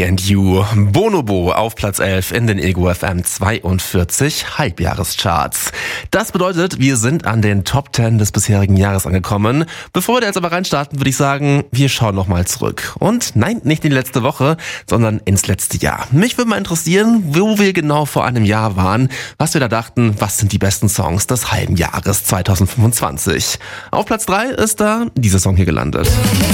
Me and You. Bonobo auf Platz 11 in den Ego FM 42 Halbjahrescharts. Das bedeutet, wir sind an den Top 10 des bisherigen Jahres angekommen. Bevor wir da jetzt aber reinstarten, würde ich sagen, wir schauen nochmal zurück. Und nein, nicht in die letzte Woche, sondern ins letzte Jahr. Mich würde mal interessieren, wo wir genau vor einem Jahr waren, was wir da dachten, was sind die besten Songs des halben Jahres 2025. Auf Platz 3 ist da dieser Song hier gelandet.